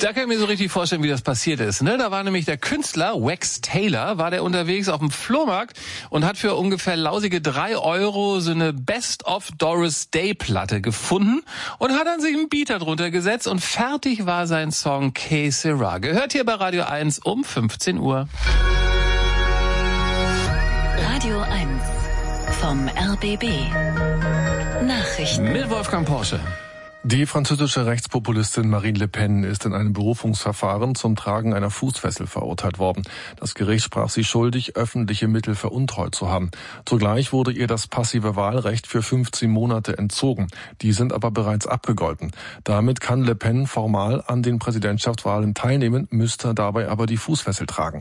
Da kann ich mir so richtig vorstellen, wie das passiert ist. Ne? Da war nämlich der Künstler Wax Taylor, war der unterwegs auf dem Flohmarkt und hat für ungefähr lausige 3 € so eine Best of Doris Day Platte gefunden und hat dann sich einen Beat drunter gesetzt und fertig war sein Song Que Sera. Gehört hier bei Radio 1 um 15 Uhr. Radio 1 vom RBB. Nachrichten mit Wolfgang Porsche. Die französische Rechtspopulistin Marine Le Pen ist in einem Berufungsverfahren zum Tragen einer Fußfessel verurteilt worden. Das Gericht sprach sie schuldig, öffentliche Mittel veruntreut zu haben. Zugleich wurde ihr das passive Wahlrecht für 15 Monate entzogen. Die sind aber bereits abgegolten. Damit kann Le Pen formal an den Präsidentschaftswahlen teilnehmen, müsste dabei aber die Fußfessel tragen.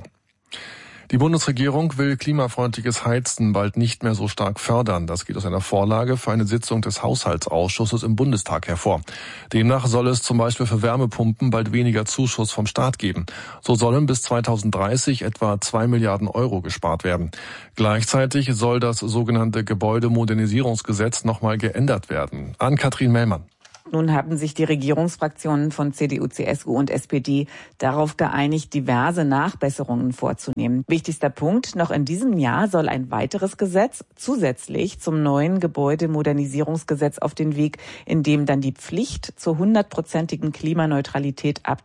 Die Bundesregierung will klimafreundliches Heizen bald nicht mehr so stark fördern. Das geht aus einer Vorlage für eine Sitzung des Haushaltsausschusses im Bundestag hervor. Demnach soll es zum Beispiel für Wärmepumpen bald weniger Zuschuss vom Staat geben. So sollen bis 2030 etwa 2 Milliarden € gespart werden. Gleichzeitig soll das sogenannte Gebäudemodernisierungsgesetz nochmal geändert werden. Ann-Kathrin Mellmann. Nun haben sich die Regierungsfraktionen von CDU, CSU und SPD darauf geeinigt, diverse Nachbesserungen vorzunehmen. Wichtigster Punkt, noch in diesem Jahr soll ein weiteres Gesetz zusätzlich zum neuen Gebäudemodernisierungsgesetz auf den Weg, in dem dann die Pflicht zur 100%igen Klimaneutralität ab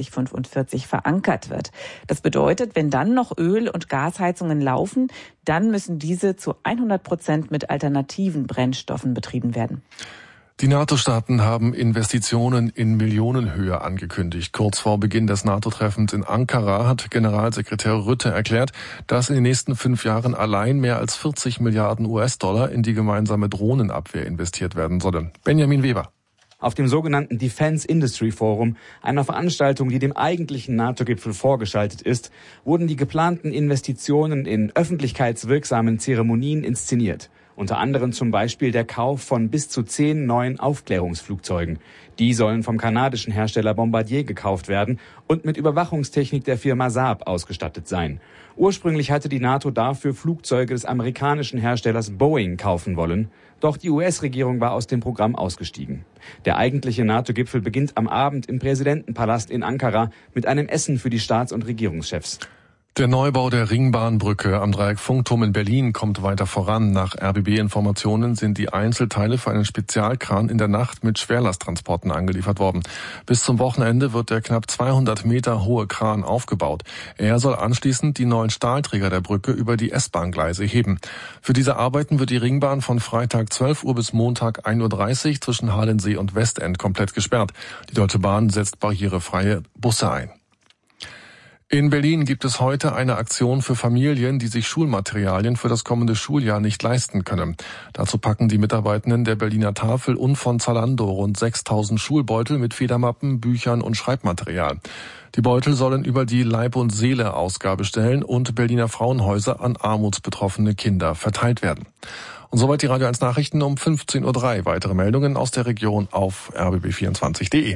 2045 verankert wird. Das bedeutet, wenn dann noch Öl- und Gasheizungen laufen, dann müssen diese zu 100% mit alternativen Brennstoffen betrieben werden. Die NATO-Staaten haben Investitionen in Millionenhöhe angekündigt. Kurz vor Beginn des NATO-Treffens in Ankara hat Generalsekretär Rutte erklärt, dass in den nächsten 5 Jahren allein mehr als 40 Milliarden US-Dollar in die gemeinsame Drohnenabwehr investiert werden sollen. Benjamin Weber. Auf dem sogenannten Defense Industry Forum, einer Veranstaltung, die dem eigentlichen NATO-Gipfel vorgeschaltet ist, wurden die geplanten Investitionen in öffentlichkeitswirksamen Zeremonien inszeniert. Unter anderem zum Beispiel der Kauf von bis zu 10 neuen Aufklärungsflugzeugen. Die sollen vom kanadischen Hersteller Bombardier gekauft werden und mit Überwachungstechnik der Firma Saab ausgestattet sein. Ursprünglich hatte die NATO dafür Flugzeuge des amerikanischen Herstellers Boeing kaufen wollen. Doch die US-Regierung war aus dem Programm ausgestiegen. Der eigentliche NATO-Gipfel beginnt am Abend im Präsidentenpalast in Ankara mit einem Essen für die Staats- und Regierungschefs. Der Neubau der Ringbahnbrücke am Dreieck Funkturm in Berlin kommt weiter voran. Nach RBB-Informationen sind die Einzelteile für einen Spezialkran in der Nacht mit Schwerlasttransporten angeliefert worden. Bis zum Wochenende wird der knapp 200 Meter hohe Kran aufgebaut. Er soll anschließend die neuen Stahlträger der Brücke über die S-Bahn-Gleise heben. Für diese Arbeiten wird die Ringbahn von Freitag 12 Uhr bis Montag 1.30 Uhr zwischen Halensee und Westend komplett gesperrt. Die Deutsche Bahn setzt barrierefreie Busse ein. In Berlin gibt es heute eine Aktion für Familien, die sich Schulmaterialien für das kommende Schuljahr nicht leisten können. Dazu packen die Mitarbeitenden der Berliner Tafel und von Zalando rund 6.000 Schulbeutel mit Federmappen, Büchern und Schreibmaterial. Die Beutel sollen über die Leib- und Seele-Ausgabe stellen und Berliner Frauenhäuser an armutsbetroffene Kinder verteilt werden. Und soweit die Radio 1 Nachrichten um 15.03 Uhr. Weitere Meldungen aus der Region auf rbb24.de.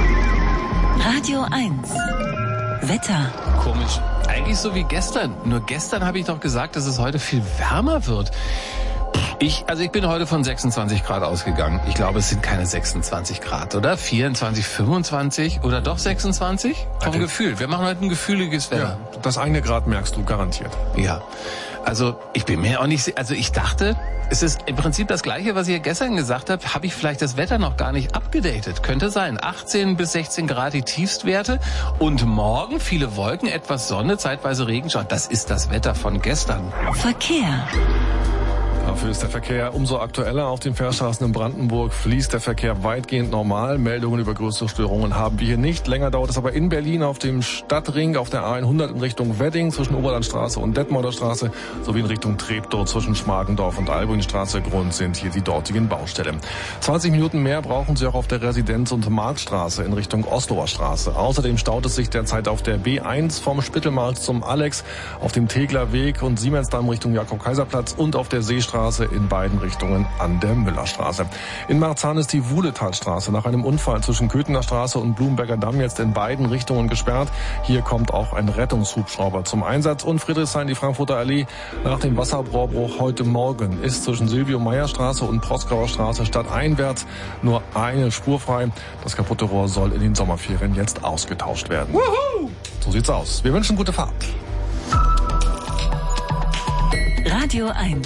Radio 1 Wetter. Komisch. Eigentlich so wie gestern. Nur gestern habe ich doch gesagt, dass es heute viel wärmer wird. Ich bin heute von 26 Grad ausgegangen. Ich glaube, es sind keine 26 Grad, oder? 24, 25 oder doch 26? Vom Gefühl. Wir machen heute ein gefühliges Wetter. Ja, das eine Grad merkst du garantiert. Ja. Also ich bin mir auch nicht... Also ich dachte, es ist im Prinzip das Gleiche, was ich ja gestern gesagt habe. Habe ich vielleicht das Wetter noch gar nicht abgedatet? Könnte sein. 18 bis 16 Grad die Tiefstwerte. Und morgen viele Wolken, etwas Sonne, zeitweise Regenschauer. Das ist das Wetter von gestern. Verkehr. Dafür ist der Verkehr umso aktueller. Auf den Fährstraßen in Brandenburg fließt der Verkehr weitgehend normal. Meldungen über größere Störungen haben wir hier nicht. Länger dauert es aber in Berlin auf dem Stadtring, auf der A100 in Richtung Wedding zwischen Oberlandstraße und Detmolder Straße sowie in Richtung Treptow zwischen Schmargendorf und Albuinstraße. Grund sind hier die dortigen Baustellen. 20 Minuten mehr brauchen Sie auch auf der Residenz- und Marktstraße in Richtung Osloer Straße. Außerdem staut es sich derzeit auf der B1 vom Spittelmarkt zum Alex, auf dem Tegler Weg und Siemensdamm Richtung Jakob-Kaiser-Platz und auf der Seestraße Straße in beiden Richtungen an der Müllerstraße. In Marzahn ist die Wuhletalstraße nach einem Unfall zwischen Köthener Straße und Blumberger Damm jetzt in beiden Richtungen gesperrt. Hier kommt auch ein Rettungshubschrauber zum Einsatz. Und Friedrichshain, die Frankfurter Allee, nach dem Wasserrohrbruch heute Morgen ist zwischen Silvio-Meyer-Straße und Proskauer Straße stadteinwärts nur eine Spur frei. Das kaputte Rohr soll in den Sommerferien jetzt ausgetauscht werden. Wuhu! So sieht's aus. Wir wünschen gute Fahrt. Radio 1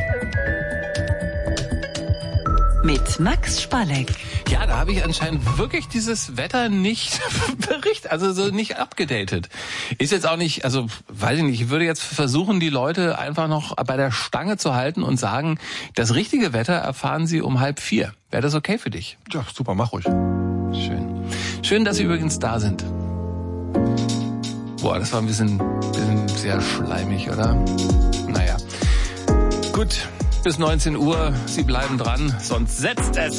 mit Max Spalleck. Ja, da habe ich anscheinend wirklich dieses Wetter nicht berichtet, also so nicht abgedatet. Ist jetzt auch nicht, also weiß ich nicht, ich würde jetzt versuchen, die Leute einfach noch bei der Stange zu halten und sagen, das richtige Wetter erfahren sie um 3:30. Wäre das okay für dich? Ja, super, mach ruhig. Schön. Schön, dass Sie übrigens da sind. Boah, das war ein bisschen sehr schleimig, oder? Naja. Gut, bis 19 Uhr, Sie bleiben dran, sonst setzt es